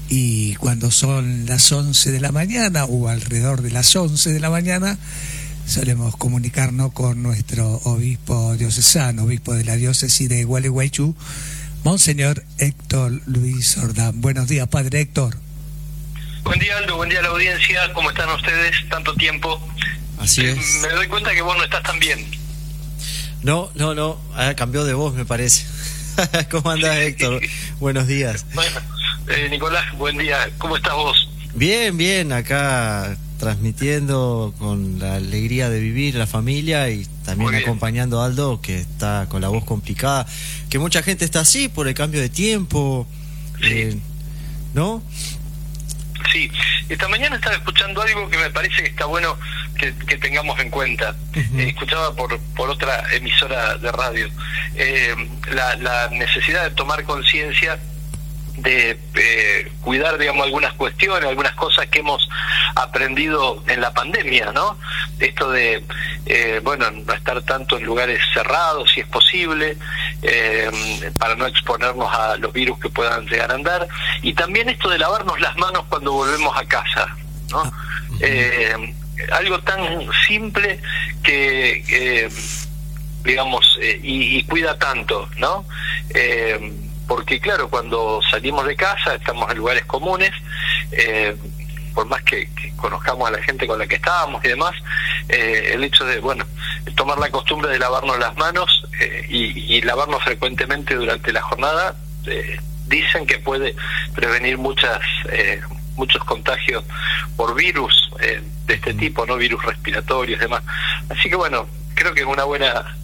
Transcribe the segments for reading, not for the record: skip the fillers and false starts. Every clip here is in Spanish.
y cuando son las 11 de la mañana o alrededor de las 11 de la mañana solemos comunicarnos con nuestro obispo diocesano, obispo de la diócesis de Gualeguaychú, Monseñor Héctor Luis Ordán. Buenos días, Padre Héctor. Buen día, Aldo, buen día a la audiencia. ¿Cómo están ustedes? Tanto tiempo. Así es. Me doy cuenta que vos no estás tan bien. No, cambió de voz, me parece. ¿Cómo andás, Héctor? Buenos días. Bueno, Nicolás, buen día. ¿Cómo estás vos? Bien, acá transmitiendo con la alegría de vivir la familia y también acompañando a Aldo, que está con la voz complicada, que mucha gente está así por el cambio de tiempo, sí. ¿No? Sí, esta mañana estaba escuchando algo que me parece que está bueno que tengamos en cuenta. Escuchaba por otra emisora de radio la necesidad de tomar conciencia de cuidar, digamos, algunas cuestiones, algunas cosas que hemos aprendido en la pandemia, ¿no? Esto de, no estar tanto en lugares cerrados, si es posible, para no exponernos a los virus que puedan llegar a andar, y también esto de lavarnos las manos cuando volvemos a casa, ¿no? Algo tan simple que digamos, y cuida tanto, ¿no? Porque claro, cuando salimos de casa estamos en lugares comunes, por más que conozcamos a la gente con la que estábamos y demás, el hecho de, tomar la costumbre de lavarnos las manos y lavarnos frecuentemente durante la jornada, dicen que puede prevenir muchos contagios por virus de este tipo, no virus respiratorios y demás. Así que creo que es una buena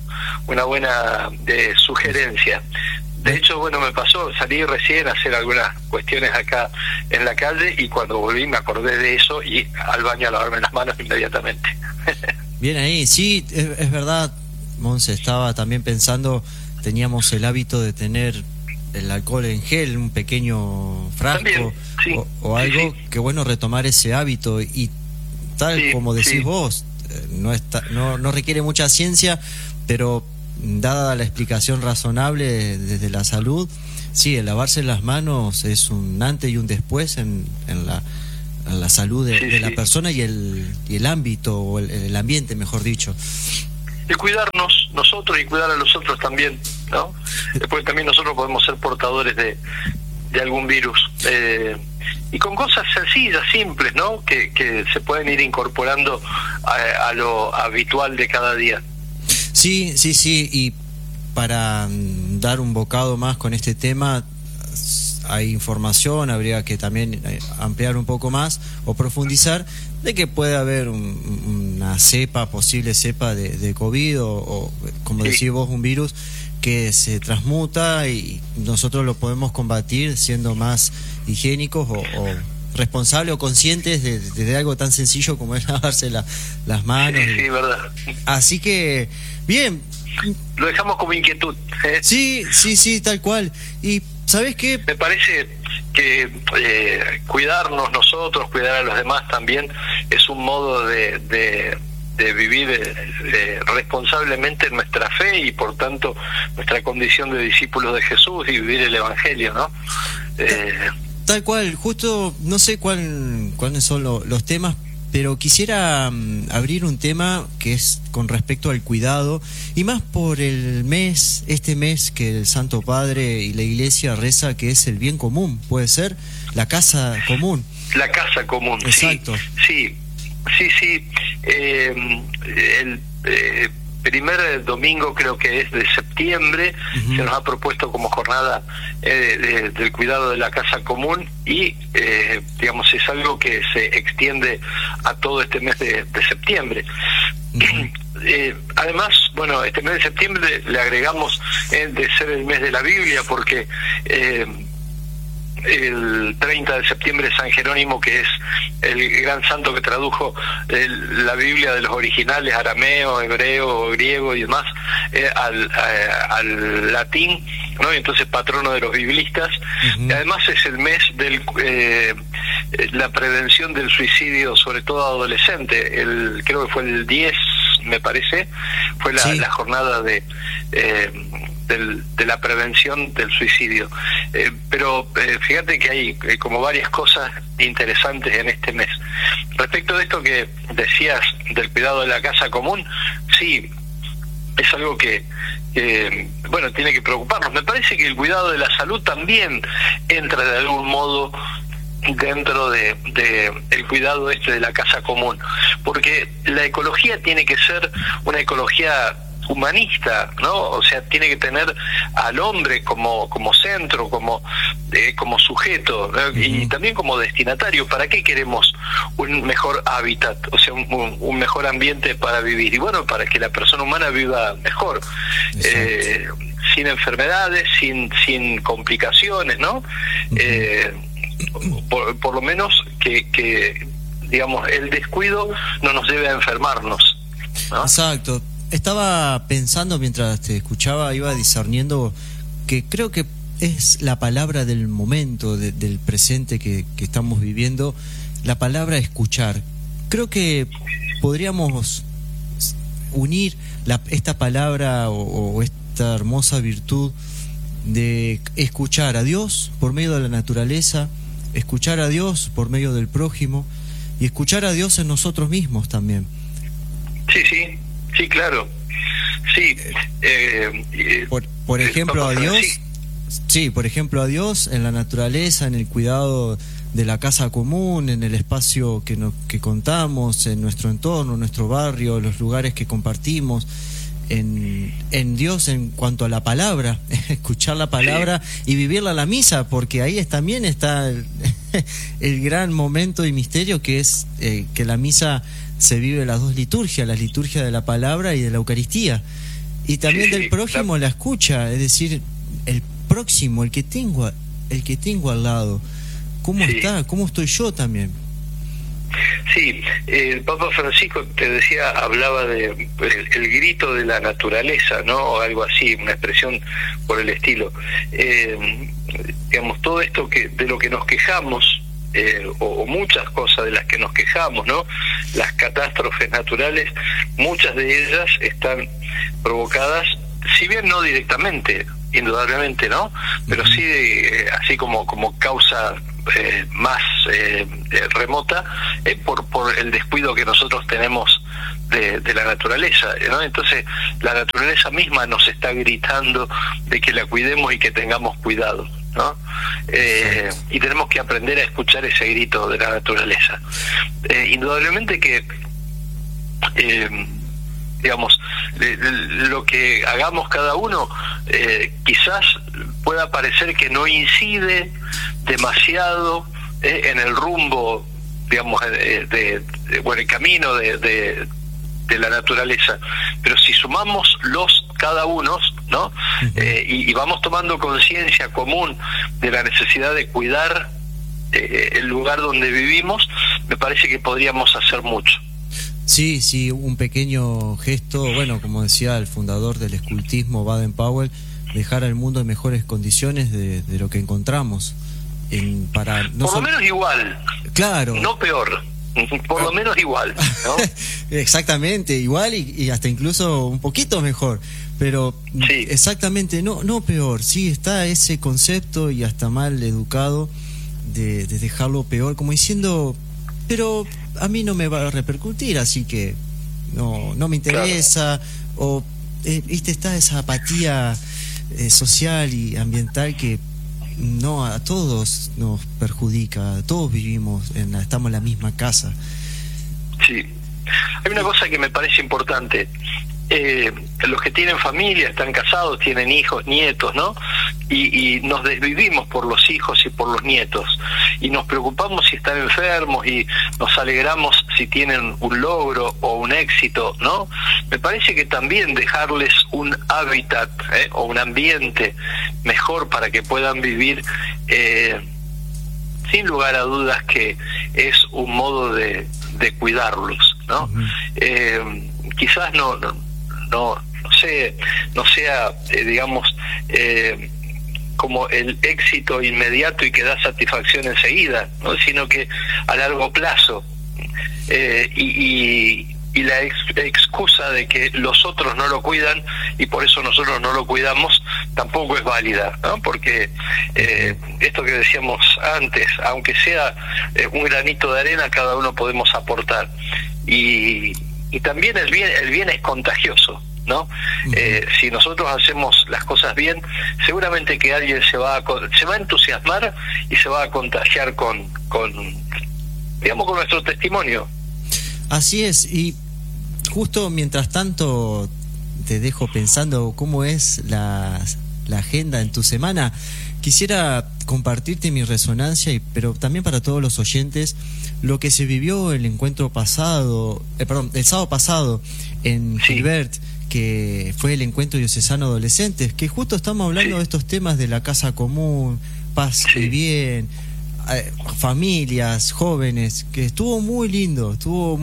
sugerencia. De hecho, me pasó, salí recién a hacer algunas cuestiones acá en la calle y cuando volví me acordé de eso y al baño a lavarme las manos inmediatamente. Bien ahí, sí, es verdad, Monse, estaba también pensando, teníamos el hábito de tener el alcohol en gel, un pequeño frasco también, sí, o algo, sí. Que bueno retomar ese hábito y tal como decís vos, no requiere mucha ciencia, pero dada la explicación razonable desde la salud, sí, el lavarse las manos es un antes y un después en la salud de la persona y el ámbito, o el ambiente, mejor dicho. Y cuidarnos nosotros y cuidar a los otros también, ¿no? Después también nosotros podemos ser portadores de algún virus. Y con cosas sencillas, simples, ¿no? Que se pueden ir incorporando a lo habitual de cada día. Sí, y para dar un bocado más con este tema, hay información, habría que también ampliar un poco más o profundizar de que puede haber una posible cepa de COVID o como decís vos, un virus que se transmuta y nosotros lo podemos combatir siendo más higiénicos o responsables o conscientes de algo tan sencillo como es lavarse las manos. Sí, verdad. Así que, bien. Lo dejamos como inquietud. Sí, tal cual. Y ¿sabés qué? Me parece que cuidarnos nosotros, cuidar a los demás también, es un modo de vivir responsablemente nuestra fe y por tanto nuestra condición de discípulos de Jesús y vivir el Evangelio, ¿no? Tal cual, justo no sé cuáles son los temas, pero quisiera abrir un tema que es con respecto al cuidado y más por este mes que el Santo Padre y la Iglesia reza, que es el bien común, puede ser la casa común. La casa común. Exacto. Sí. El primer domingo, creo que es de septiembre, se nos ha propuesto como jornada del cuidado de la casa común y digamos es algo que se extiende a todo este mes de septiembre. Además, este mes de septiembre le agregamos de ser el mes de la Biblia, porque el 30 de septiembre San Jerónimo, que es el gran santo que tradujo la Biblia de los originales arameo, hebreo, griego y demás al latín, ¿no? Y entonces patrono de los biblistas. Y además es el mes del la prevención del suicidio, sobre todo adolescente. Creo que fue el 10, me parece, fue la jornada de la prevención del suicidio. Pero fíjate que hay como varias cosas interesantes en este mes. Respecto de esto que decías del cuidado de la casa común, sí, es algo que bueno, tiene que preocuparnos. Me parece que el cuidado de la salud también entra de algún modo dentro de el cuidado de la casa común, porque la ecología tiene que ser una ecología humanista, ¿no? O sea, tiene que tener al hombre como centro, como sujeto, ¿no? Y también como destinatario. ¿Para qué queremos un mejor hábitat? O sea, un mejor ambiente para vivir. Y bueno, para que la persona humana viva mejor, sin enfermedades, sin complicaciones, ¿no? Por lo menos que digamos, el descuido no nos debe a enfermarnos, ¿no? Exacto. Estaba pensando mientras te escuchaba, iba discerniendo que creo que es la palabra del momento, del presente que estamos viviendo, la palabra escuchar. Creo que podríamos unir esta palabra o esta hermosa virtud de escuchar a Dios por medio de la naturaleza, escuchar a Dios por medio del prójimo y escuchar a Dios en nosotros mismos también. Sí, claro. Sí. Por ejemplo, a Dios. Sí, por ejemplo, a Dios en la naturaleza, en el cuidado de la casa común, en el espacio que contamos, en nuestro entorno, nuestro barrio, los lugares que compartimos. En Dios en cuanto a la palabra, escuchar la palabra y vivirla a la misa, porque ahí también está el gran momento y misterio que es que la misa se vive las dos liturgias, la liturgia de la palabra y de la Eucaristía, y también del prójimo, la escucha, es decir, el próximo, el que tengo al lado, ¿cómo está? ¿Cómo estoy yo también? Sí, el Papa Francisco, te decía, hablaba de el grito de la naturaleza, ¿no? O algo así, una expresión por el estilo. Digamos, todo esto de lo que nos quejamos, o muchas cosas de las que nos quejamos, ¿no? Las catástrofes naturales, muchas de ellas están provocadas, si bien no directamente, indudablemente, ¿no? Pero sí así como causa más remota, por el descuido que nosotros tenemos de la naturaleza, ¿no? Entonces la naturaleza misma nos está gritando de que la cuidemos y que tengamos cuidado, ¿no? Y tenemos que aprender a escuchar ese grito de la naturaleza. Indudablemente que digamos, lo que hagamos cada uno quizás pueda parecer que no incide demasiado en el rumbo, digamos, el camino de la naturaleza, pero si sumamos cada uno, ¿no? Y vamos tomando conciencia común de la necesidad de cuidar el lugar donde vivimos, me parece que podríamos hacer mucho. Sí, un pequeño gesto, bueno, como decía el fundador del escultismo, Baden-Powell, dejar al mundo en mejores condiciones de lo que encontramos. Por lo menos igual. Claro. No peor. Por lo menos igual, ¿no? Exactamente, igual y hasta incluso un poquito mejor. Pero sí, exactamente, no peor. Sí, está ese concepto y hasta mal educado de dejarlo peor, como diciendo, pero a mí no me va a repercutir, así que no me interesa. Claro. O está esa apatía social y ambiental que no a todos nos perjudica, todos estamos en la misma casa. Sí, hay una cosa que me parece importante. Los que tienen familia, están casados, tienen hijos, nietos, ¿no? Y nos desvivimos por los hijos y por los nietos, y nos preocupamos si están enfermos y nos alegramos si tienen un logro o un éxito, ¿no? Me parece que también dejarles un hábitat o un ambiente mejor para que puedan vivir, sin lugar a dudas que es un modo de cuidarlos, ¿no? Quizás no sea digamos, como el éxito inmediato y que da satisfacción enseguida, ¿no? Sino que a largo plazo, y y la excusa de que los otros no lo cuidan y por eso nosotros no lo cuidamos tampoco es válida, ¿no? Porque esto que decíamos antes, aunque sea un granito de arena, cada uno podemos aportar, y también el bien es contagioso, ¿no? Si nosotros hacemos las cosas bien, seguramente que alguien se va a entusiasmar y se va a contagiar con nuestro testimonio. Así es, y justo mientras tanto te dejo pensando cómo es la agenda en tu semana. Quisiera compartirte mi resonancia, pero también para todos los oyentes, lo que se vivió el encuentro pasado, el sábado pasado en Gilbert, que fue el encuentro diocesano adolescentes, que justo estamos hablando de estos temas de la casa común, paz y bien, familias, jóvenes, que estuvo muy lindo.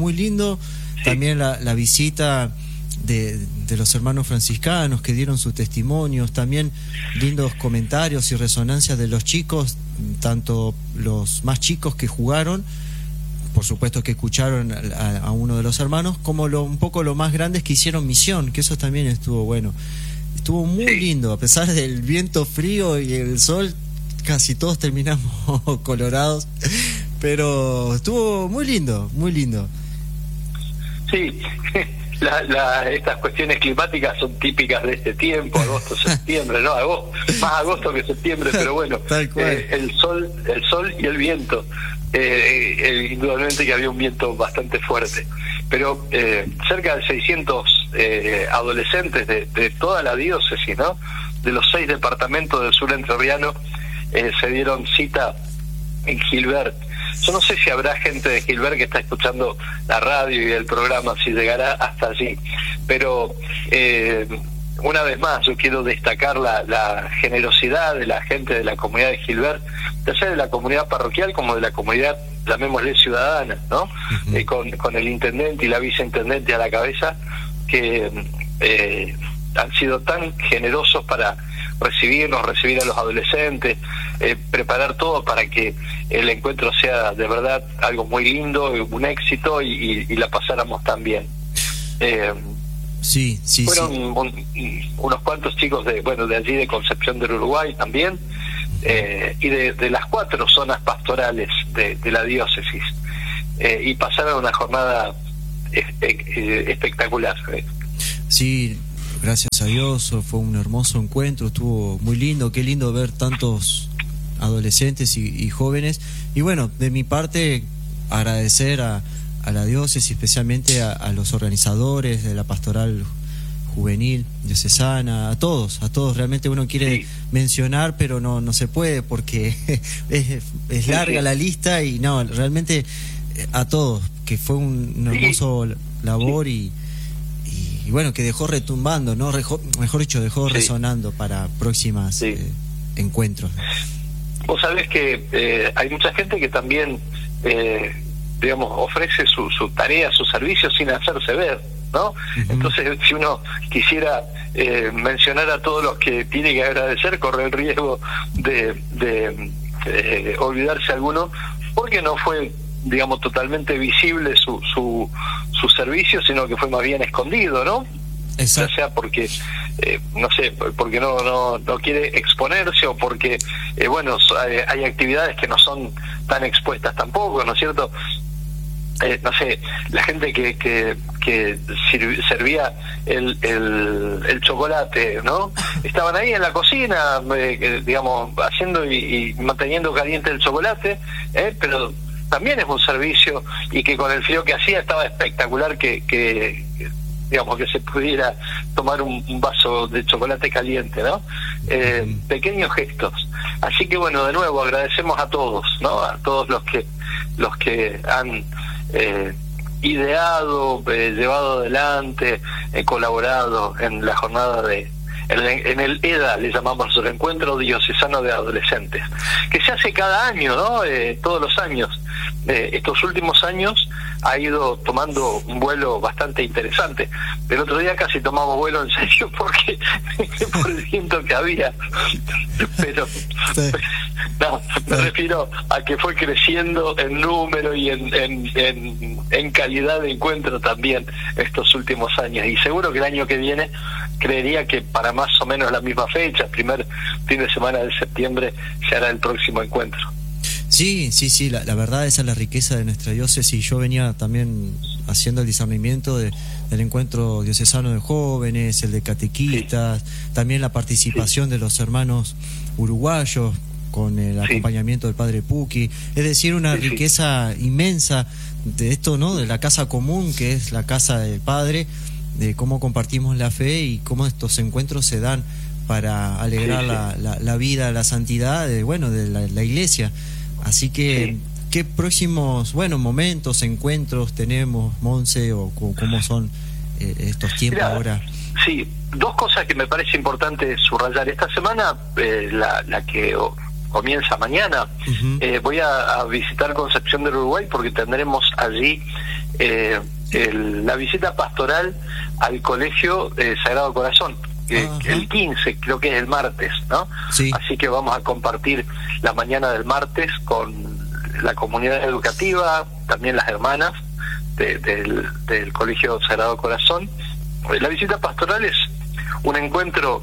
También la visita de los hermanos franciscanos que dieron sus testimonios, también lindos comentarios y resonancias de los chicos, tanto los más chicos que jugaron, por supuesto que escucharon a uno de los hermanos, como un poco los más grandes que hicieron misión, que eso también estuvo bueno. Estuvo muy lindo, a pesar del viento frío y el sol, casi todos terminamos colorados, pero estuvo muy lindo, muy lindo. Sí, estas cuestiones climáticas son típicas de este tiempo, agosto, septiembre, ¿no? Más agosto que septiembre, pero bueno, el sol y el viento, indudablemente que había un viento bastante fuerte, pero cerca de 600 adolescentes de toda la diócesis, ¿no? De los 6 departamentos del sur entrerriano se dieron cita en Gilbert. Yo no sé si habrá gente de Gilbert que está escuchando la radio y el programa, si llegará hasta allí, pero una vez más yo quiero destacar la generosidad de la gente de la comunidad de Gilbert, ya sea de la comunidad parroquial como de la comunidad, llamémosle ciudadana, ¿no? Con el intendente y la viceintendente a la cabeza, que han sido tan generosos para recibir a los adolescentes, preparar todo para que el encuentro sea de verdad algo muy lindo, un éxito y la pasáramos tan bien. Fueron unos cuantos chicos de allí de Concepción del Uruguay también, y de las 4 zonas pastorales de la diócesis, y pasaron una jornada espectacular. Sí, gracias a Dios, fue un hermoso encuentro, estuvo muy lindo, qué lindo ver tantos adolescentes y jóvenes. Y bueno, de mi parte, agradecer a la diócesis, especialmente a los organizadores de la pastoral juvenil diocesana, a todos. Realmente uno quiere mencionar, pero no se puede porque es larga la lista, y no, realmente a todos, que fue un hermoso labor y bueno, que dejó retumbando, ¿no? Mejor dicho, dejó resonando para próximas encuentros. Vos sabés que hay mucha gente que también, ofrece su tarea, su servicio sin hacerse ver, ¿no? Entonces, si uno quisiera mencionar a todos los que tiene que agradecer, corre el riesgo de olvidarse alguno, porque no fue totalmente visible su servicio, sino que fue más bien escondido, ¿no? Exacto. Ya sea porque porque no quiere exponerse, o porque hay actividades que no son tan expuestas tampoco, ¿no es cierto? La gente que servía el chocolate, ¿no? Estaban ahí en la cocina, haciendo y manteniendo caliente el chocolate, pero también es un servicio, y que con el frío que hacía estaba espectacular que se pudiera tomar un vaso de chocolate caliente, ¿no? Pequeños gestos. Así que bueno, de nuevo agradecemos a todos, ¿no? A todos los que han ideado, llevado adelante, colaborado en la jornada en el EDA, le llamamos el Encuentro Diocesano de Adolescentes, que se hace cada año, ¿no? Todos los años. estos últimos años ha ido tomando un vuelo bastante interesante. El otro día casi tomamos vuelo en serio porque por el viento que había, pero no, me refiero a que fue creciendo en número y en calidad de encuentro también estos últimos años, y seguro que el año que viene, creería que para más o menos la misma fecha, primer fin de semana de septiembre, se hará el próximo encuentro. Sí, la verdad esa es la riqueza de nuestra diócesis. Yo venía también haciendo el discernimiento del encuentro diocesano de jóvenes, el de catequistas, también la participación de los hermanos uruguayos con el acompañamiento del padre Puki, es decir, una riqueza inmensa de esto, ¿no? De la casa común que es la casa del Padre, de cómo compartimos la fe y cómo estos encuentros se dan para alegrar la vida, la santidad de la iglesia. Así que, ¿qué próximos momentos, encuentros tenemos, Monse, o cómo son estos tiempos ahora? Sí, dos cosas que me parece importante subrayar. Esta semana, la que comienza mañana, voy a visitar Concepción del Uruguay porque tendremos allí la visita pastoral al Colegio Sagrado Corazón. El 15, creo que es el martes, ¿no? Sí. Así que vamos a compartir la mañana del martes con la comunidad educativa, también las hermanas del Colegio Sagrado Corazón. La visita pastoral es un encuentro,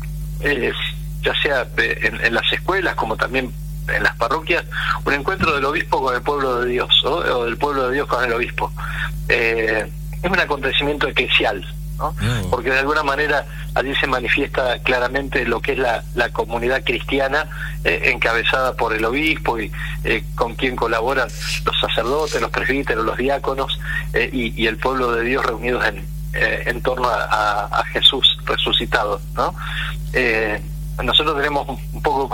ya sea en las escuelas como también en las parroquias, un encuentro del obispo con el pueblo de Dios, ¿no? O del pueblo de Dios con el obispo. Es un acontecimiento eclesial, ¿no? Porque de alguna manera allí se manifiesta claramente lo que es la comunidad cristiana, encabezada por el obispo y con quien colaboran los sacerdotes, los presbíteros, los diáconos y el pueblo de Dios reunidos en torno a Jesús resucitado, ¿no? Nosotros tenemos un poco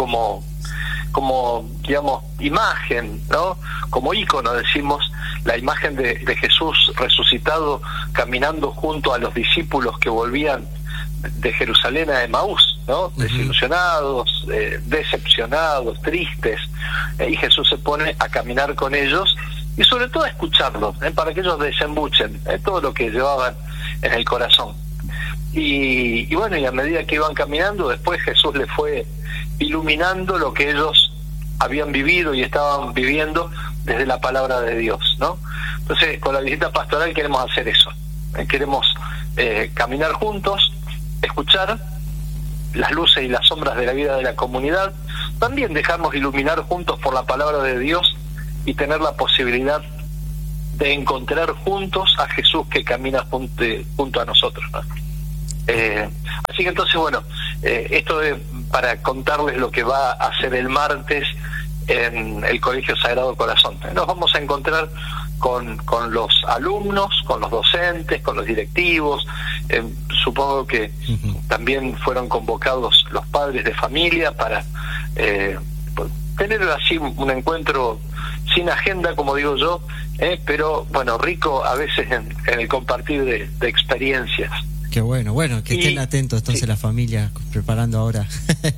como digamos imagen, ¿no? Como ícono decimos la imagen de Jesús resucitado caminando junto a los discípulos que volvían de Jerusalén a Emaús, ¿no? Desilusionados, decepcionados, tristes, y Jesús se pone a caminar con ellos y sobre todo a escucharlos, para que ellos desembuchen todo lo que llevaban en el corazón. Y a medida que iban caminando, después Jesús les fue iluminando lo que ellos habían vivido y estaban viviendo desde la palabra de Dios, ¿no? Entonces, con la visita pastoral queremos hacer eso. Queremos caminar juntos, escuchar las luces y las sombras de la vida de la comunidad, también dejarnos iluminar juntos por la palabra de Dios y tener la posibilidad de encontrar juntos a Jesús que camina junto a nosotros, ¿no? Así que entonces, esto es para contarles lo que va a hacer el martes en el Colegio Sagrado Corazón. Nos vamos a encontrar con los alumnos, con los docentes, con los directivos. Supongo que también fueron convocados los padres de familia para tener así un encuentro sin agenda, como digo yo, pero rico a veces en el compartir de experiencias. Qué bueno, que estén atentos entonces la familia preparando ahora.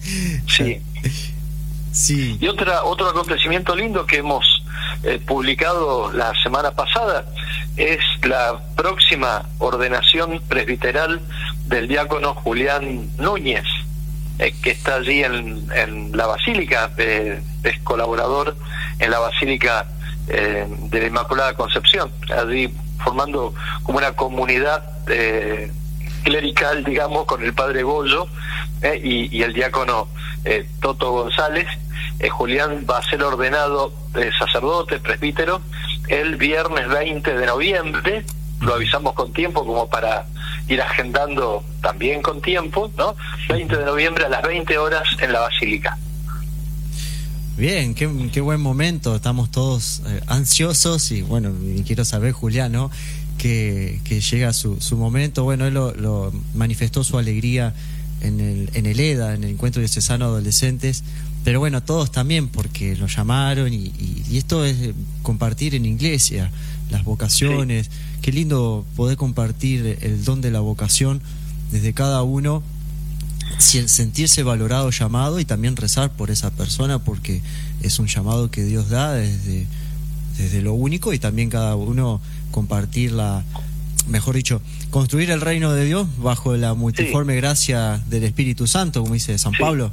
Sí. Y otro acontecimiento lindo que hemos publicado la semana pasada es la próxima ordenación presbiteral del diácono Julián Núñez, que está allí en la Basílica, es colaborador en la Basílica de la Inmaculada Concepción, allí formando como una comunidad clerical, digamos, con el padre Goyo y el diácono Toto González. Julián va a ser ordenado sacerdote, presbítero, el viernes 20 de noviembre. Lo avisamos con tiempo como para ir agendando también con tiempo, ¿no? 20 de noviembre a las 20 horas en la Basílica. Bien, qué buen momento. Estamos todos ansiosos y quiero saber, Julián, ¿no? Que llega su momento. Él lo manifestó su alegría en el EDA, en el Encuentro Diocesano de Adolescentes, pero todos también, porque lo llamaron y esto es compartir en iglesia las vocaciones. Sí. Qué lindo poder compartir el don de la vocación desde cada uno, sentirse valorado, llamado, y también rezar por esa persona, porque es un llamado que Dios da desde desde lo único, y también cada uno compartir mejor dicho, construir el reino de Dios bajo la multiforme gracia del Espíritu Santo, como dice San Pablo.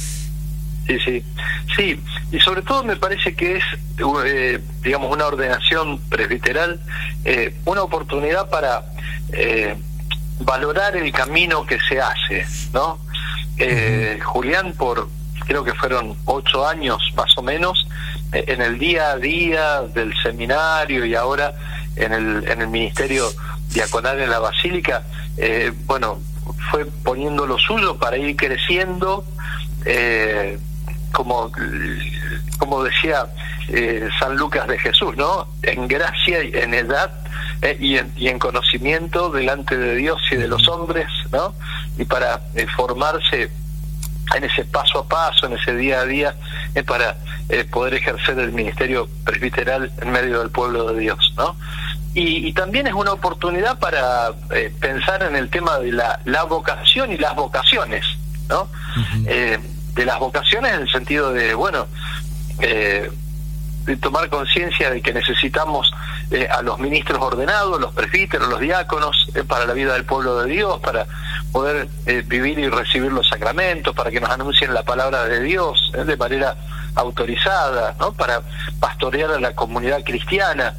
Sí, y sobre todo me parece que es, digamos, una ordenación presbiteral, una oportunidad para valorar el camino que se hace, ¿no? Julián, creo que fueron 8 años más o menos, en el día a día del seminario y ahora en el ministerio diaconal en la Basílica, fue poniendo lo suyo para ir creciendo, como decía San Lucas de Jesús, ¿no? En gracia, en edad y en conocimiento delante de Dios y de los hombres, ¿no? Y para formarse en ese paso a paso, en ese día a día, para poder ejercer el ministerio presbiteral en medio del pueblo de Dios, ¿no? Y también es una oportunidad para pensar en el tema de la vocación y las vocaciones, ¿no? De las vocaciones en el sentido de, de tomar conciencia de que necesitamos a los ministros ordenados, los presbíteros, los diáconos, para la vida del pueblo de Dios, para poder vivir y recibir los sacramentos, para que nos anuncien la palabra de Dios de manera autorizada, ¿no? Para pastorear a la comunidad cristiana.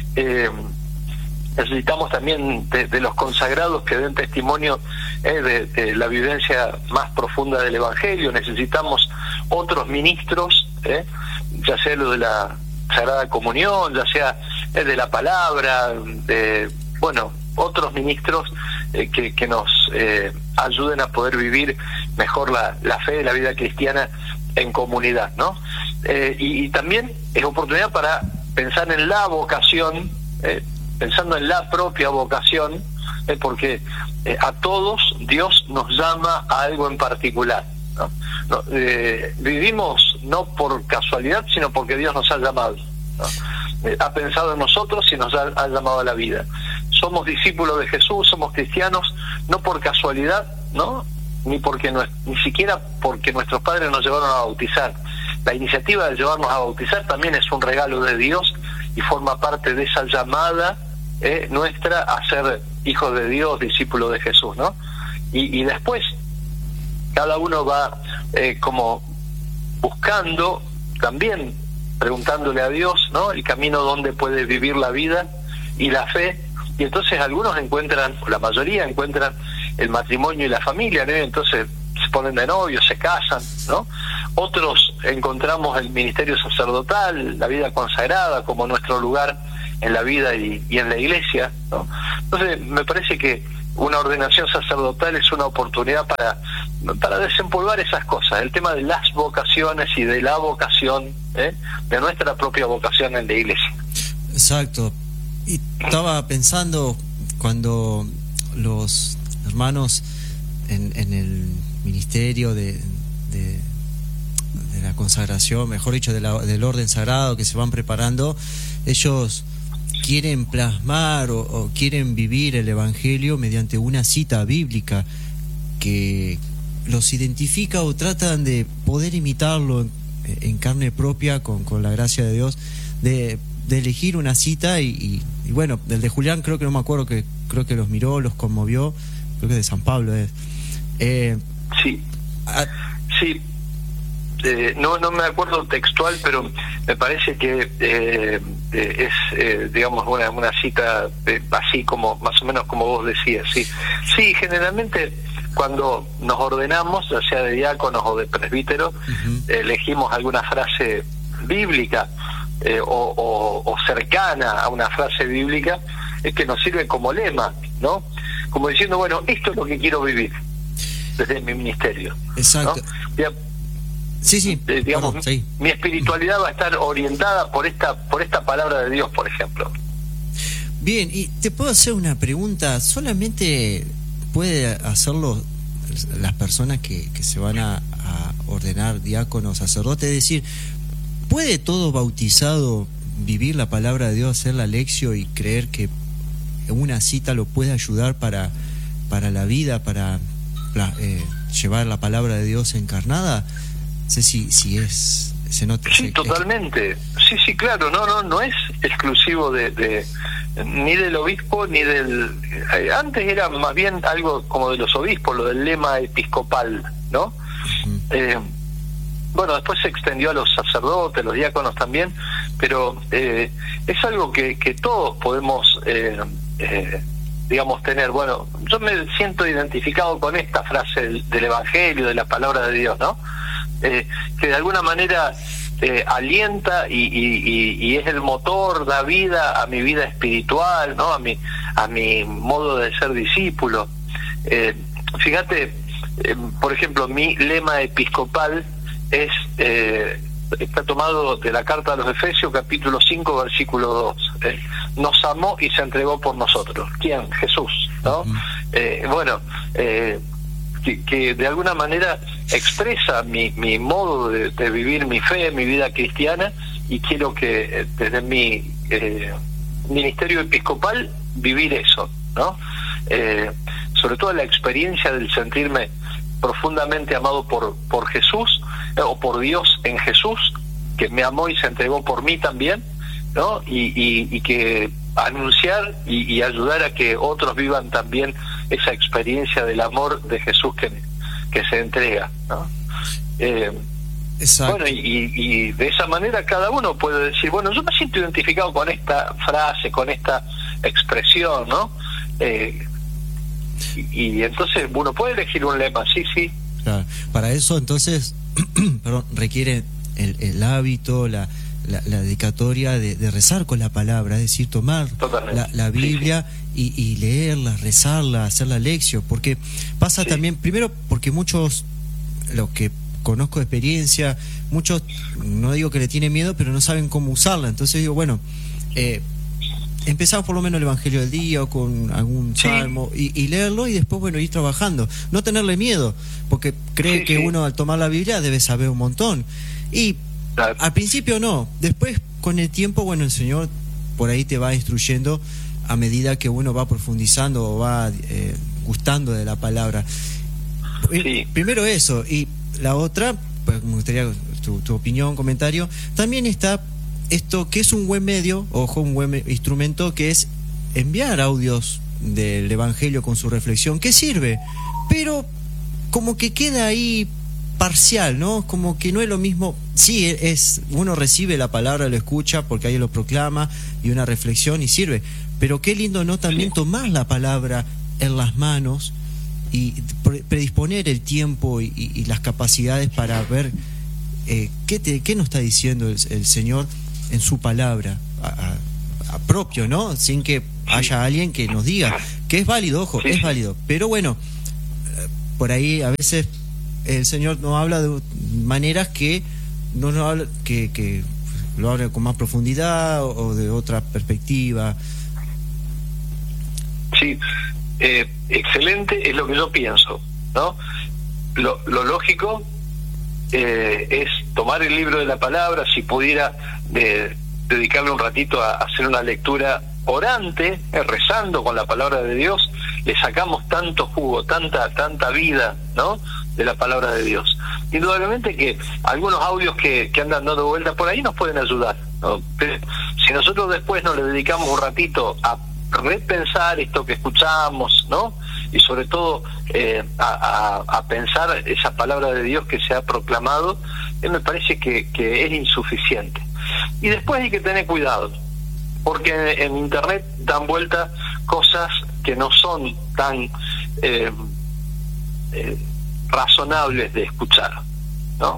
Necesitamos también de los consagrados que den testimonio de la vivencia más profunda del Evangelio. Necesitamos otros ministros, ya sea lo de la Sagrada Comunión, ya sea de la palabra, otros ministros que nos ayuden a poder vivir mejor la fe de la vida cristiana en comunidad, ¿no? Y también es oportunidad para pensar en la vocación, pensando en la propia vocación, porque a todos Dios nos llama a algo en particular, ¿no? Vivimos no por casualidad, sino porque Dios nos ha llamado, ¿no? Ha pensado en nosotros y nos ha llamado a la vida. Somos discípulos de Jesús, somos cristianos, no por casualidad, ¿no? Ni siquiera porque nuestros padres nos llevaron a bautizar. La iniciativa de llevarnos a bautizar también es un regalo de Dios y forma parte de esa llamada nuestra a ser hijos de Dios, discípulos de Jesús, ¿no? Y después cada uno va como buscando, también preguntándole a Dios, ¿no? El camino donde puede vivir la vida y la fe. Y entonces algunos encuentran, la mayoría encuentran el matrimonio y la familia, ¿no? Entonces se ponen de novios, se casan, ¿no? Otros encontramos el ministerio sacerdotal, la vida consagrada como nuestro lugar en la vida y en la iglesia, ¿no? Entonces me parece que una ordenación sacerdotal es una oportunidad para desempolvar esas cosas, el tema de las vocaciones y de la vocación, de nuestra propia vocación en la iglesia. Exacto. Y estaba pensando cuando los hermanos en el ministerio de la consagración, mejor dicho, del orden sagrado que se van preparando, ellos quieren plasmar o quieren vivir el Evangelio mediante una cita bíblica que los identifica o tratan de poder imitarlo en carne propia con la gracia de Dios, de elegir una cita y bueno, del de Julián creo que no me acuerdo, creo que los miró, los conmovió, creo que de San Pablo es. Sí. No me acuerdo textual, pero me parece que es digamos una cita así como más o menos como vos decías. Sí, generalmente cuando nos ordenamos, ya sea de diáconos o de presbíteros, elegimos alguna frase bíblica o cercana a una frase bíblica, que nos sirve como lema, ¿no? Como diciendo, bueno, esto es lo que quiero vivir desde mi ministerio. Exacto, ¿no? Sí, digamos, sí. Mi espiritualidad va a estar orientada por esta palabra de Dios, por ejemplo. Bien, y te puedo hacer una pregunta. ¿Solamente puede hacerlo las personas que se van a ordenar diáconos, sacerdotes? Es decir, ¿puede todo bautizado vivir la palabra de Dios, hacer la lección y creer que una cita lo puede ayudar para la vida, para llevar la palabra de Dios encarnada? No sé si es se nota. Sí, totalmente. Sí, claro, no es exclusivo de ni del obispo ni del... Antes era más bien algo como de los obispos, lo del lema episcopal, ¿no? Uh-huh. Bueno, después se extendió a los sacerdotes, los diáconos también, pero es algo que todos podemos, digamos, tener. Bueno, yo me siento identificado con esta frase del Evangelio, de la palabra de Dios, ¿no? Que de alguna manera alienta y es el motor, da vida a mi vida espiritual, ¿no? A mi modo de ser discípulo. Fíjate, por ejemplo, mi lema episcopal está tomado de la carta a los Efesios, capítulo 5, versículo 2. Nos amó y se entregó por nosotros. ¿Quién? Jesús, ¿no? Uh-huh. Que de alguna manera expresa mi modo de vivir mi fe, mi vida cristiana, y quiero que desde mi ministerio episcopal vivir eso, ¿no? Sobre todo la experiencia del sentirme profundamente amado por Jesús, o por Dios en Jesús, que me amó y se entregó por mí también, ¿no? Y que anunciar y ayudar a que otros vivan también esa experiencia del amor de Jesús que se entrega, ¿no? Exacto. Bueno, y de esa manera cada uno puede decir, bueno, yo me siento identificado con esta frase, con esta expresión, ¿no? Y entonces uno puede elegir un lema, sí. Claro. Para eso entonces requiere el hábito, la dedicatoria de rezar con la palabra, es decir, tomar la Biblia y leerla, rezarla, hacer la lección, porque pasa también, primero porque muchos, los que conozco de experiencia, muchos, no digo que le tienen miedo, pero no saben cómo usarla, entonces digo, bueno, empezamos por lo menos el Evangelio del día o con algún salmo y leerlo y después, bueno, ir trabajando, no tenerle miedo, porque cree que uno al tomar la Biblia debe saber un montón, y al principio no, después con el tiempo, bueno, el Señor por ahí te va instruyendo a medida que uno va profundizando o va gustando de la palabra. Primero eso, y la otra, pues me gustaría tu opinión, comentario, también está esto que es un buen medio, ojo, un buen instrumento, que es enviar audios del Evangelio con su reflexión, que sirve, pero como que queda ahí parcial, ¿no? Como que no es lo mismo. Sí, uno recibe la palabra, lo escucha porque ahí lo proclama y una reflexión y sirve, pero qué lindo, ¿no? También tomar la palabra en las manos y predisponer el tiempo y las capacidades para ver qué nos está diciendo el Señor en su palabra a propio, ¿no? Sin que haya alguien que nos diga que es válido, ojo, es válido, pero bueno, por ahí a veces el Señor nos habla de maneras que no nos habla, que lo habla con más profundidad o de otra perspectiva. Sí, excelente, es lo que yo pienso, ¿no? Lo lógico es tomar el libro de la palabra, si pudiera dedicarle un ratito a hacer una lectura orante, rezando con la palabra de Dios, le sacamos tanto jugo, tanta vida, ¿no?, de la palabra de Dios. Indudablemente que algunos audios que andan dando vueltas por ahí nos pueden ayudar, ¿no? Pero si nosotros después nos le dedicamos un ratito a repensar esto que escuchamos, ¿no?, y sobre todo a pensar esa palabra de Dios que se ha proclamado, me parece que es insuficiente. Y después hay que tener cuidado, porque en Internet dan vuelta cosas que no son tan razonables de escuchar, ¿no?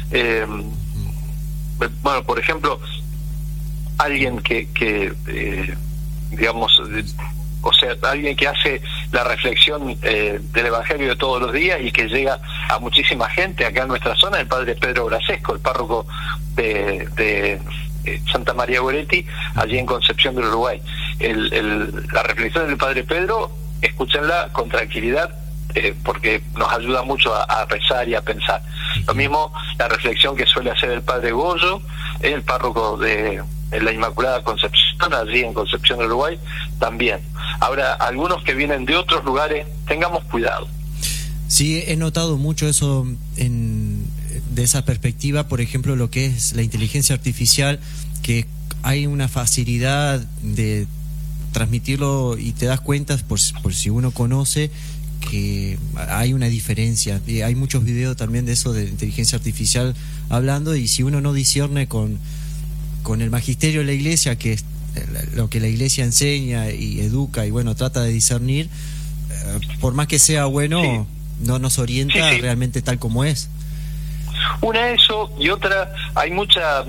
Bueno, por ejemplo, alguien que digamos, o sea, alguien que hace la reflexión del Evangelio de todos los días y que llega a muchísima gente acá en nuestra zona, el padre Pedro Brasesco, el párroco de Santa María Goretti, allí en Concepción del Uruguay. La reflexión del padre Pedro, escúchenla con tranquilidad, porque nos ayuda mucho a rezar y a pensar. Lo mismo la reflexión que suele hacer el padre Goyo, el párroco de la Inmaculada Concepción, allí en Concepción del Uruguay, también. Ahora, algunos que vienen de otros lugares, tengamos cuidado. Sí, he notado mucho eso de esa perspectiva, por ejemplo, lo que es la inteligencia artificial, que hay una facilidad de transmitirlo y te das cuenta, por si uno conoce, que hay una diferencia. Y hay muchos videos también de eso, de inteligencia artificial hablando, y si uno no discierne con el magisterio de la iglesia, que es lo que la iglesia enseña y educa y bueno, trata de discernir, por más que sea bueno, sí, no nos orienta realmente tal como es. Una eso, y otra, hay muchas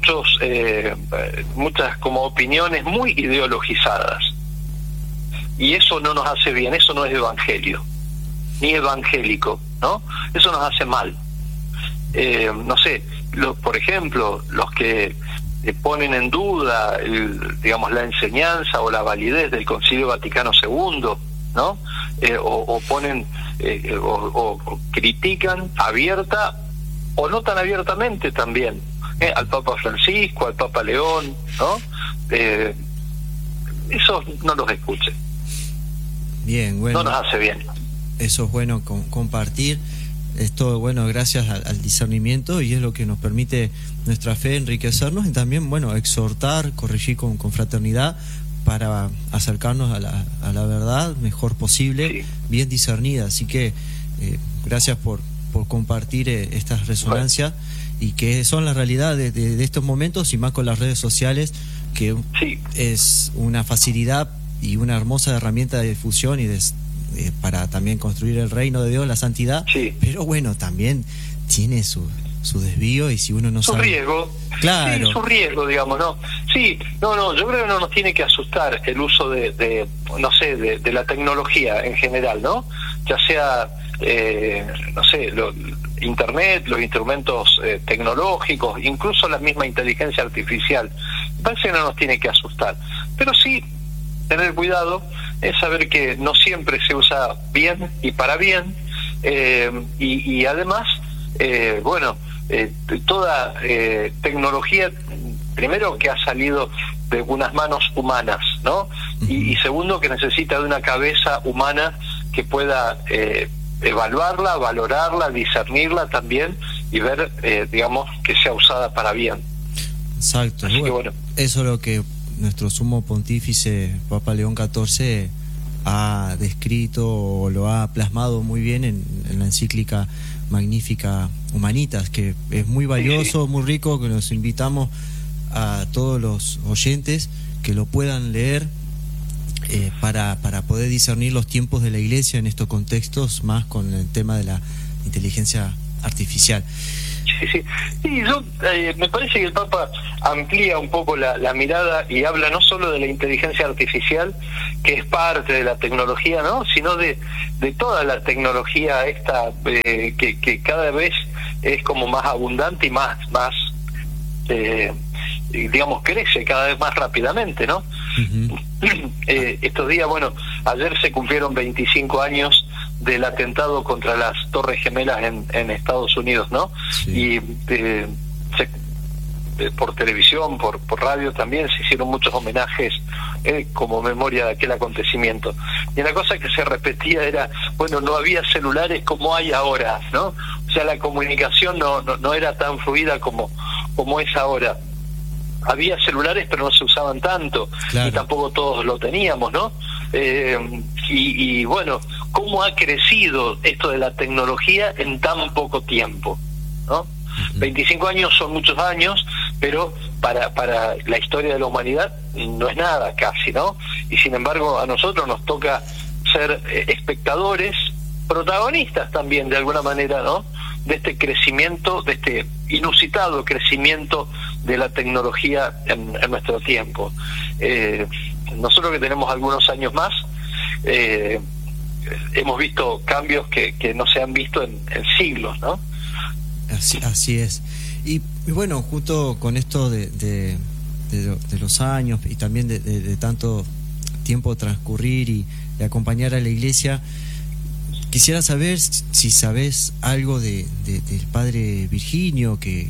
como opiniones muy ideologizadas, y eso no nos hace bien, eso no es evangelio, ni evangélico, ¿no? Eso nos hace mal. No sé, por ejemplo, los que ponen en duda, digamos, la enseñanza o la validez del Concilio Vaticano II, ¿no? O ponen, o critican abierta o no tan abiertamente también, al Papa Francisco, al Papa León, ¿no? Eso no los escuchen. Bien, bueno. No nos hace bien. Eso es bueno compartir. Esto, bueno, gracias al discernimiento, y es lo que nos permite nuestra fe enriquecernos, y también, bueno, exhortar, corregir con fraternidad, para acercarnos a la verdad mejor posible, sí, bien discernida. Así que gracias por compartir estas resonancias, y que son la realidad de estos momentos, y más con las redes sociales, que sí, es una facilidad y una hermosa herramienta de difusión y para también construir el reino de Dios, la santidad, sí, pero bueno, también tiene su desvío, y si uno no sabe... Su riesgo. Claro. Sí, su riesgo, digamos, ¿no? Sí, no, yo creo que no nos tiene que asustar el uso de la tecnología en general, ¿no? Ya sea, Internet, los instrumentos tecnológicos, incluso la misma inteligencia artificial. Me parece que no nos tiene que asustar. Pero sí, tener cuidado, es saber que no siempre se usa bien y para bien, y además, toda tecnología, primero, que ha salido de unas manos humanas, ¿no? Y segundo, que necesita de una cabeza humana que pueda evaluarla, valorarla, discernirla también, y ver, digamos, que sea usada para bien. Exacto. Así que, bueno, eso es lo que nuestro sumo pontífice, Papa León XIV, ha descrito o lo ha plasmado muy bien en la encíclica magnífica Humanitas, que es muy valioso, muy rico, que nos invitamos a todos los oyentes que lo puedan leer, para poder discernir los tiempos de la Iglesia en estos contextos, más con el tema de la inteligencia artificial. Sí, me parece que el Papa amplía un poco la mirada y habla no solo de la inteligencia artificial, que es parte de la tecnología, ¿no?, sino de toda la tecnología esta, que cada vez es como más abundante y más digamos, crece cada vez más rápidamente, ¿no? Uh-huh. Estos días, ayer se cumplieron 25 años del atentado contra las Torres Gemelas en Estados Unidos, ¿no? Sí. Y por televisión, por radio también se hicieron muchos homenajes como memoria de aquel acontecimiento. Y una cosa que se repetía era, no había celulares como hay ahora, ¿no? O sea, la comunicación no era tan fluida como es ahora. Había celulares, pero no se usaban tanto, claro, y tampoco todos lo teníamos, ¿no? Y cómo ha crecido esto de la tecnología en tan poco tiempo, ¿no? 25 años son muchos años, pero para la historia de la humanidad no es nada casi, ¿no? Y sin embargo a nosotros nos toca ser espectadores, protagonistas también de alguna manera, ¿no?, de este crecimiento, de este inusitado crecimiento de la tecnología en nuestro tiempo. Nosotros, que tenemos algunos años más, hemos visto cambios que no se han visto en siglos, ¿no? Así es. Y bueno, justo con esto de los años, y también de tanto tiempo transcurrir y de acompañar a la Iglesia, quisiera saber si sabes algo del padre Virginio, que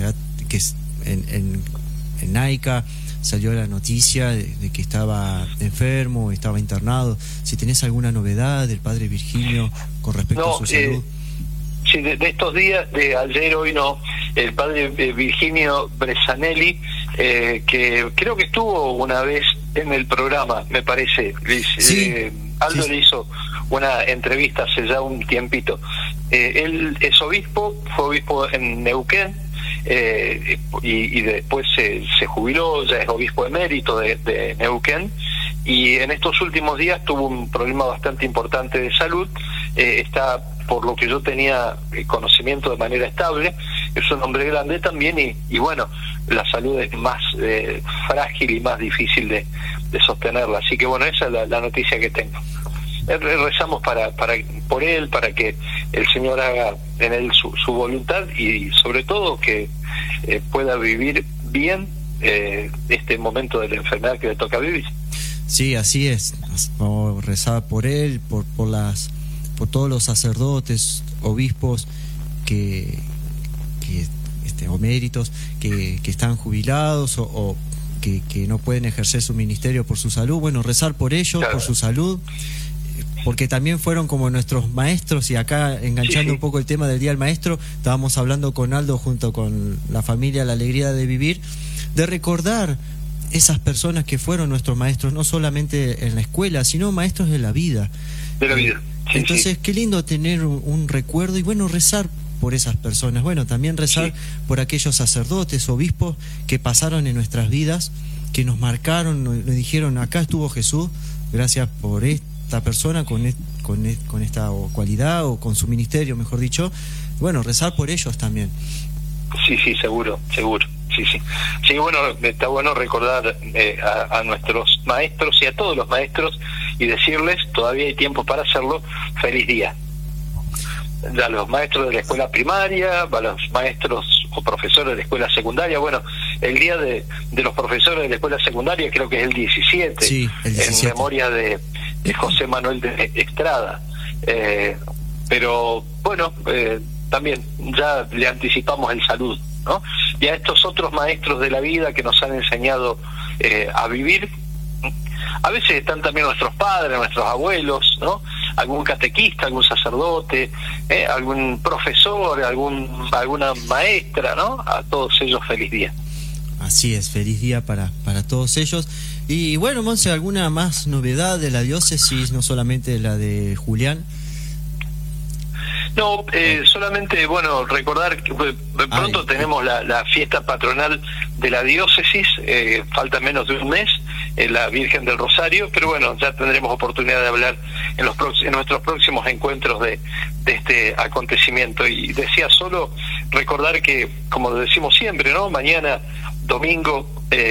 en Naica salió la noticia de que estaba enfermo, estaba internado. Si tenés alguna novedad del padre Virginio con respecto a su salud. Sí, de estos días, de ayer, hoy no, el padre Virginio Bresanelli, que creo que estuvo una vez en el programa, me parece. Sí, Aldo sí. le hizo una entrevista hace ya un tiempito. Él es obispo, fue obispo en Neuquén, y después se jubiló, ya es obispo emérito de Neuquén, y en estos últimos días tuvo un problema bastante importante de salud. Está, por lo que yo tenía conocimiento, de manera estable. Es un hombre grande también, y bueno, la salud es más frágil y más difícil de sostenerla. Así que bueno, esa es la noticia que tengo. Rezamos por él, para que el Señor haga en él su voluntad, y sobre todo que pueda vivir bien este momento de la enfermedad que le toca vivir. Sí, así es. Vamos a rezar por él, por todos los sacerdotes, obispos que eméritos, que están jubilados o que no pueden ejercer su ministerio por su salud. Bueno, rezar por ellos, claro, por su salud, porque también fueron como nuestros maestros. Y acá, enganchando un poco el tema del Día del Maestro, estábamos hablando con Aldo junto con la familia La Alegría de Vivir, de recordar esas personas que fueron nuestros maestros, no solamente en la escuela, sino maestros de la vida. De la vida. Sí, entonces, qué lindo tener un recuerdo, y bueno, rezar por esas personas. Bueno, también rezar por aquellos sacerdotes, obispos que pasaron en nuestras vidas, que nos marcaron, nos dijeron: acá estuvo Jesús, gracias por esta persona con esta cualidad, o con su ministerio, mejor dicho. Bueno, rezar por ellos también. Sí, seguro. Sí, bueno, está bueno recordar a nuestros maestros y a todos los maestros, y decirles, todavía hay tiempo para hacerlo: feliz día. A los maestros de la escuela primaria, a los maestros o profesores de la escuela secundaria. Bueno, el día de los profesores de la escuela secundaria creo que es el 17, sí, el 17. En memoria de José Manuel de Estrada. Pero bueno, también ya le anticipamos el saludo, ¿no? Y a estos otros maestros de la vida que nos han enseñado a vivir. A veces están también nuestros padres, nuestros abuelos, ¿no? Algún catequista, algún sacerdote, algún profesor, alguna maestra, ¿no? A todos ellos, feliz día. Así es, feliz día para todos ellos. Y bueno, Monse, ¿alguna más novedad de la diócesis, no solamente la de Julián? No, solamente, bueno, recordar que pronto tenemos la fiesta patronal de la diócesis, falta menos de un mes, la Virgen del Rosario, pero bueno, ya tendremos oportunidad de hablar en nuestros próximos encuentros de este acontecimiento. Y decía solo recordar que, como decimos siempre, ¿no? Mañana, domingo,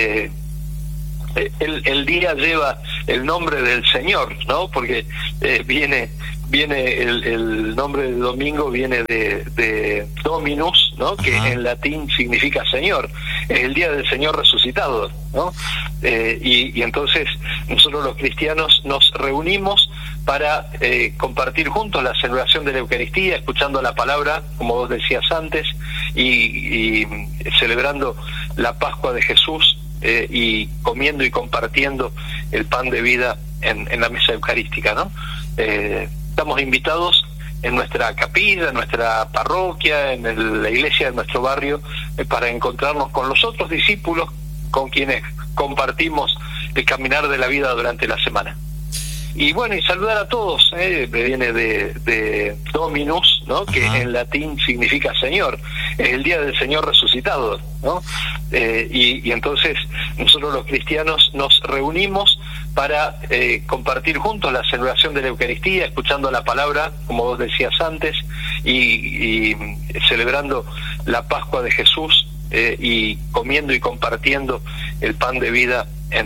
el día lleva el nombre del Señor, ¿no? Porque viene el nombre de domingo, viene de Dominus, ¿no? Que en latín significa Señor. Es el día del Señor resucitado, ¿no? Y entonces nosotros los cristianos nos reunimos para compartir juntos la celebración de la Eucaristía, escuchando la palabra, como vos decías antes, y celebrando la Pascua de Jesús, y comiendo y compartiendo el pan de vida en la mesa eucarística, ¿no? Estamos invitados en nuestra capilla, en nuestra parroquia, en la iglesia de nuestro barrio, para encontrarnos con los otros discípulos con quienes compartimos el caminar de la vida durante la semana. Y bueno, y saludar a todos, viene de Dominus, ¿no? Que en latín significa Señor. Es el día del Señor resucitado, ¿no? Y entonces nosotros los cristianos nos reunimos para compartir juntos la celebración de la Eucaristía, escuchando la palabra, como vos decías antes, y celebrando la Pascua de Jesús, y comiendo y compartiendo el pan de vida